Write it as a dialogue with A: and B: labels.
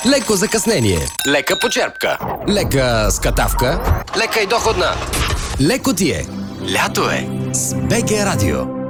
A: леко закъснение, лека почерпка, лека скатавка, лека и доходна. Леко ти е. Лято е с БГ Радио.